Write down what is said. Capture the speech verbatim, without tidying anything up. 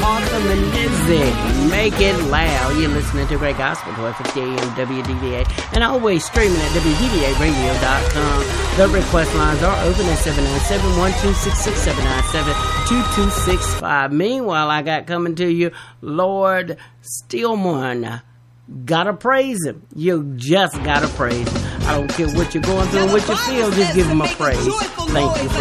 Awesome and Dizzy. Make it loud. You're listening to Great Gospel, twelve fifty A M W D D A, and always streaming at W D D A radio dot com. The request lines are open at seven nine seven, one two six six, seven nine seven, two two six five. Meanwhile, I got coming to you, Lord Stillman. Gotta praise him. You just gotta praise him. I don't care what you're going through and what you feel, just give him a praise. Thank you for